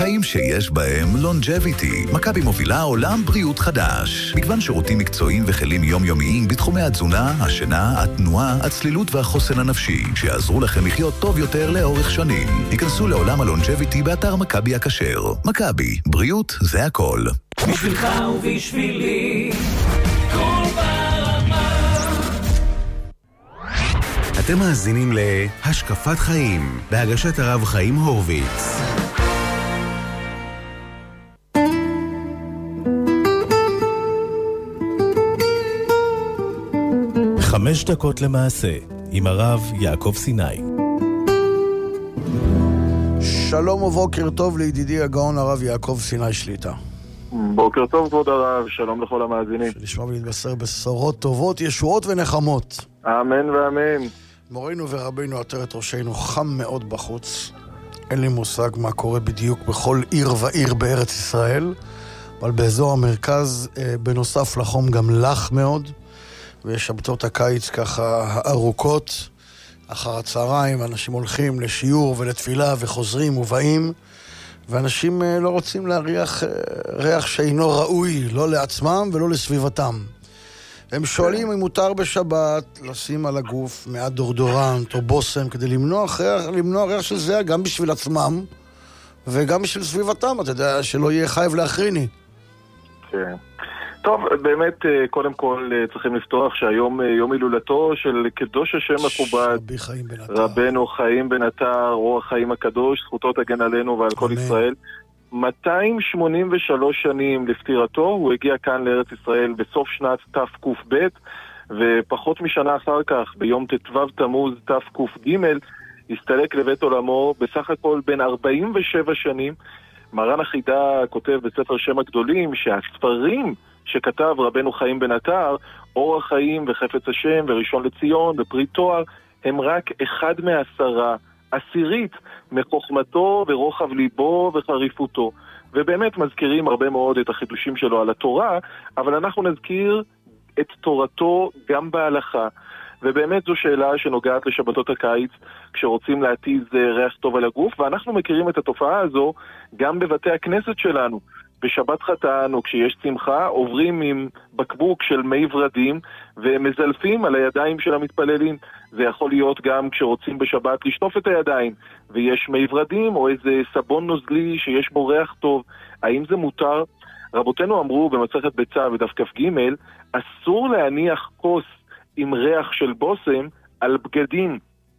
חיים שיש בהם לונג'ביטי. מכבי מובילה עולם בריאות חדש. מגוון שירותים מקצועיים וכלים יומיומיים בתחומי התזונה, השינה, התנועה, הצלילות והחוסן הנפשי, שיעזרו לכם לחיות טוב יותר לאורך שנים. היכנסו לעולם הלונג'ביטי באתר מכבי הכשר. מכבי, בריאות זה הכל. בשבילך ובשבילי, כל ברמה. אתם מאזינים להשקפת חיים, בהגשת הרב חיים הורוביץ. 5 דקות למעשה, עם הרב יעקב סיני. שלום ובוקר טוב לידידי הגאון הרב יעקב סיני שליטה. בוקר טוב כבוד הרב, שלום לכל המאזינים. שלשמוע ולהתבשר בשורות טובות, ישועות ונחמות. אמן ואמן. מורנו ורבינו עטרת ראשנו, חם מאוד בחוץ. אין לי מושג מה קורה בדיוק בכל עיר ועיר בארץ ישראל, אבל באזור המרכז בנוסף לחום גם לח מאוד, ושבתות הקיץ ככה ארוכות. אחר הצהריים אנשים הולכים לשיעור ולתפילה וחוזרים ובאים, ואנשים לא רוצים להריח ריח שאינו ראוי, לא לעצמם ולא לסביבתם. הם שואלים אם מותר בשבת לשים על הגוף מעט דורדורנט או בוסם כדי למנוע ריח של זיעה, גם בשביל עצמם וגם בשביל סביבתם, אתה יודע, שלא יהיה חייב להחריני. כן. טוב, באמת, קודם כל צריכים לפתוח שהיום יום הילולתו של קדוש השם מכובד, רבנו חיים בן עטר, אור החיים הקדוש, זכותו תגן עלינו ועל כל ישראל. 283 שנים לפטירתו, הוא הגיע כאן לארץ ישראל בסוף שנת תק"ב, ופחות משנה אחר כך, ביום ט"ו תמוז תק"ג, הסתלק לבית עולמו בסך הכל בין 47 שנים. מרן החידה כותב בספר שם הגדולים שהספרים שכתב רבנו חיים בן עטר, אור החיים וחפץ השם וראשון לציון ופרי תואר, הם רק 1 מ10, עשירית מחוכמתו ורוחב ליבו וחריפותו. ובאמת מזכירים הרבה מאוד את החידושים שלו על התורה, אבל אנחנו נזכיר את תורתו גם בהלכה. ובאמת זו שאלה שנוגעת לשבתות הקיץ, כשרוצים להתיז ריח טוב על הגוף, ואנחנו מכירים את התופעה הזו גם בבתי הכנסת שלנו. בשבת חתן או כשיש שמחה עוברים עם בקבוק של מי ורדים ומזלפים על הידיים של המתפללים. זה יכול להיות גם כשרוצים בשבת לשטוף את הידיים ויש מי ורדים או איזה סבון נוזלי שיש בו ריח טוב. האם זה מותר? רבותינו אמרו במסכת ביצה בדף כ"ג, אסור להניח כוס עם ריח של בושם על בגדים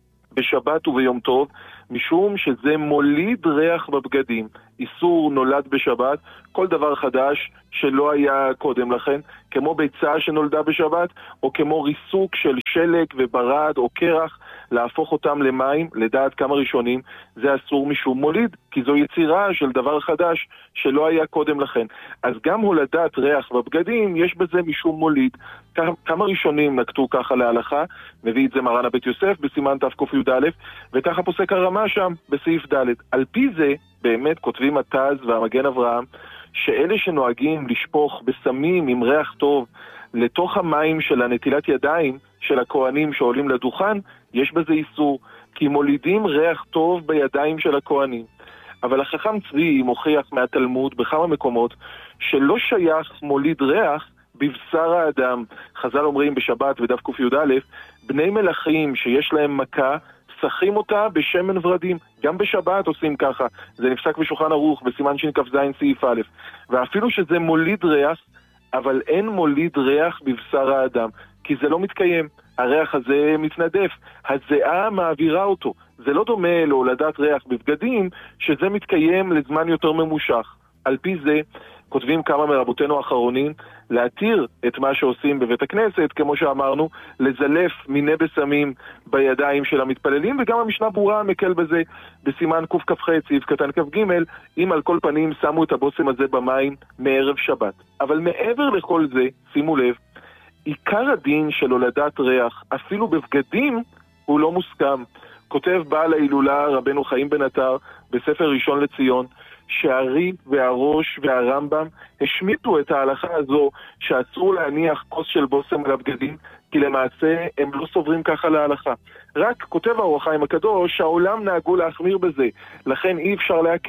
בשבת וביום טוב, משום שזה מוליד ריח בבגדים. איסור נולד בשבת, כל דבר חדש שלא היה קודם לכן, כמו ביצה שנולדה בשבת, או כמו ריסוק של שלג וברד או קרח, להפוך אותם למים, לדעת כמה ראשונים, זה אסור משום מוליד, כי זו יצירה של דבר חדש שלא היה קודם לכן. אז גם הולדת ריח בבגדים, יש בזה משום מוליד. כמה ראשונים נקטו ככה להלכה, מביא את זה מרן הבית יוסף בסימן תק"א, וככה פוסק הרמה שם בסעיף ד'. על פי זה, באמת כותבים התז והמגן אברהם, שאלה שנוהגים לשפוך בסמים עם ריח טוב לתוך המים של הנטילת ידיים של הכהנים שעולים לדוכן, יש בזה איסור, כי מולידים ריח טוב בידיים של הכהנים. אבל החכם צבי מוכיח מהתלמוד בכמה מקומות שלא שייך מוליד ריח בבשר האדם. חז"ל אומרים בשבת ודף ק"א, בני מלכים שיש להם מכה, שחים אותה בשמן ורדים. גם בשבת עושים ככה. זה נפסק בשולחן ערוך בסימן שכ"ז סעיף א'. ואפילו שזה מוליד ריח, אבל אין מוליד ריח בבשר האדם, כי זה לא מתקיים. הריח הזה מתנדף. הזיעה מעבירה אותו. זה לא דומה להולדת ריח בבגדים, שזה מתקיים לזמן יותר ממושך. על פי זה, כותבים כמה מרבותינו האחרונים, להתיר את מה שעושים בבית הכנסת, כמו שאמרנו, לזלף מיני בסמים בידיים של המתפללים, וגם המשנה ברורה מקל בזה בסימן קכ"ח סעיף קטן כ"ג, אם על כל פנים שמו את הבושם הזה במים מערב שבת. אבל מעבר לכל זה, שימו לב, עיקר הדין של הולדת ריח, אפילו בבגדים, הוא לא מוסכם. כותב בעל ההילולה רבנו חיים בן עטר בספר ראשון לציון, שהרי והראש והרמב"ם השמיטו את ההלכה הזו שאסור להניח כוס של בושם על הבגדים, כי למעשה הם לא סוברים ככה להלכה. רק כותב האור החיים הקדוש שהעולם נהגו להחמיר בזה, לכן אי אפשר להקל,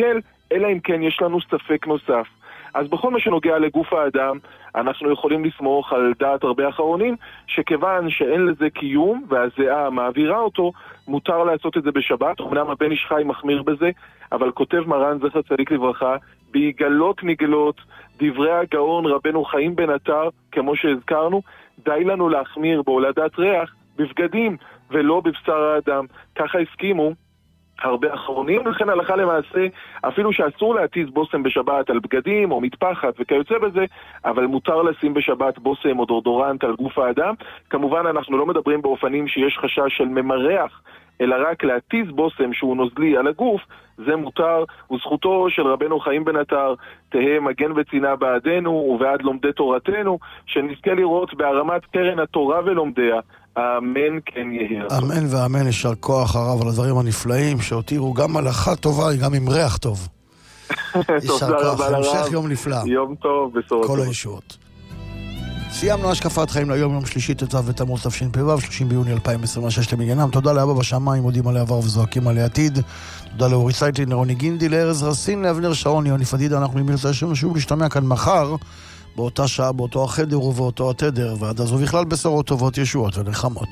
אלא אם כן יש לנו ספק נוסף. אז בכל מה שנוגע לגוף האדם, אנחנו יכולים לסמוך על דעת הרבה אחרונים, שכיוון שאין לזה קיום והזיעה מעבירה אותו, מותר לעשות את זה בשבת. אמנם הבן איש חי מחמיר בזה, אבל כותב מרן זכר צדיק לברכה, ביגלות נגלות דברי הגאון רבנו חיים בן עטר, כמו שהזכרנו, די לנו להחמיר בהולדת ריח בבגדים ולא בבשר האדם. ככה הסכימו הרבה אחרונים, לכן הלכה למעשה, אפילו שאסור להטיס בוסם בשבת על בגדים או מטפחת וכיוצא בזה, אבל מותר לשים בשבת בוסם או דורדורנט על גוף האדם. כמובן אנחנו לא מדברים באופנים שיש חשש של ממרח, אלא רק להטיס בוסם שהוא נוזלי על הגוף, זה מותר, וזכותו של רבנו חיים בן עטר תהא מגן וצינה בעדנו ובעד לומדי תורתנו, שנזכה לראות בהרמת קרן התורה ולומדיה. אמן כן יהי רצון. אמן ואמן, יישר כוח הרב על הדברים הנפלאים שהותירו גם הלכה טובה, גם עם ריח טוב. יישר כוח, המשך יום נפלא. יום טוב, בשורות כל הישועות. סיימנו השקפת חיים ליום, יום שלישי ט"ו בתמוז תשפ"ו, 30 ביוני 2026 למניינם. תודה לאבא בשמיים, מודים על העבר וזועקים על העתיד. תודה לאורי צייטלין, לרוני גינדי, לארז רסין, לאבנר שרון, יוני פדידה. אנחנו נמליץ שוב להשתמע כאן מחר, באותה שעה, באותו החדר ובאותו התדר, ועד אז ובכלל בשורות טובות, ישועות ונחמות.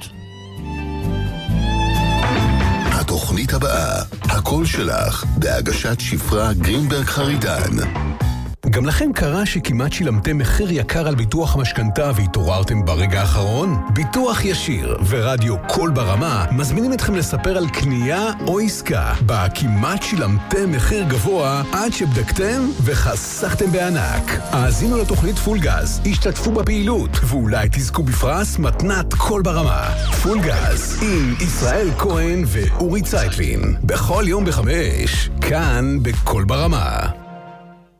התוכנית הבאה, הקול שלך, בהגשת שפרה גרינברג חרידן. גם לכם קרה שכמעט שילמתם מחיר יקר על ביטוח המשכנתה והתעוררתם ברגע האחרון? ביטוח ישיר ורדיו קול ברמה מזמינים אתכם לספר על קנייה או עסקה בה כמעט שילמתם מחיר גבוה עד שבדקתם וחסכתם בענק. האזינו לתוכנית פול גז, השתתפו בפעילות ואולי תזכו בפרס מתנת קול ברמה. פול גז עם ישראל כהן ואורי צייטלין בכל יום ב5 כאן בקול ברמה.